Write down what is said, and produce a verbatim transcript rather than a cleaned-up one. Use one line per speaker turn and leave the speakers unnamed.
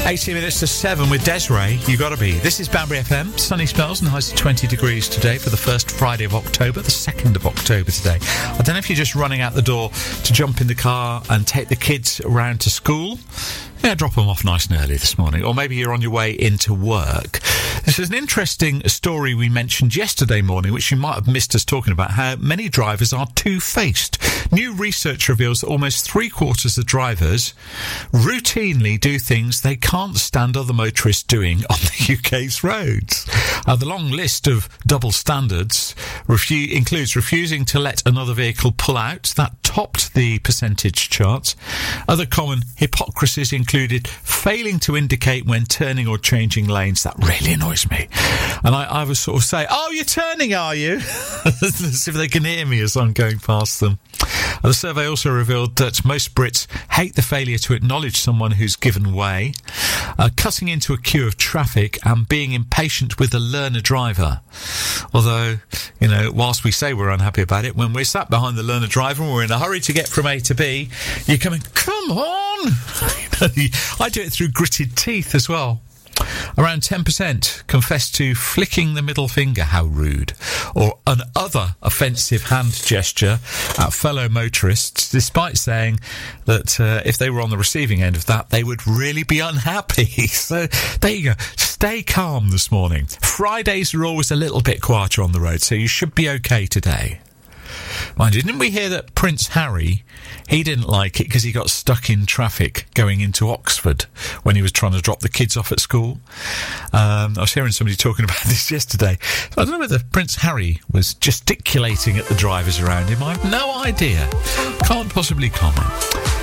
eighteen minutes to seven with Desiree. You gotta be. This is Banbury F M. Sunny spells and highs to twenty degrees today for the first Friday of October, the second of October today. I don't know if you're just running out the door to jump in the car and take the kids around to school. Yeah, drop them off nice and early this morning. Or maybe you're on your way into work. This is an interesting story we mentioned yesterday morning, which you might have missed us talking about, how many drivers are two-faced. New research reveals that almost three-quarters of drivers routinely do things they can't stand other motorists doing on the U K's roads. Uh, the long list of double standards refu- includes refusing to let another vehicle pull out. That topped the percentage charts. Other common hypocrisies included failing to indicate when turning or changing lanes. That really annoys me. And I, I would sort of say, oh, you're turning, are you? As if they can hear me as I'm going past them. The survey also revealed that most Brits hate the failure to acknowledge someone who's given way, uh, cutting into a queue of traffic and being impatient with a learner driver. Although, you know, whilst we say we're unhappy about it, when we're sat behind the learner driver and we're in a hurry to get from A to B, you're coming, come on! I do it through gritted teeth as well. Around ten percent confess to flicking the middle finger, how rude, or an other offensive hand gesture at fellow motorists, despite saying that uh, if they were on the receiving end of that, they would really be unhappy. So there you go. Stay calm this morning. Fridays are always a little bit quieter on the road, so you should be okay today. Mind you, didn't we hear that Prince Harry, he didn't like it because he got stuck in traffic going into Oxford when he was trying to drop the kids off at school? Um, I was hearing somebody talking about this yesterday. I don't know whether Prince Harry was gesticulating at the drivers around him. I have no idea. Can't possibly comment.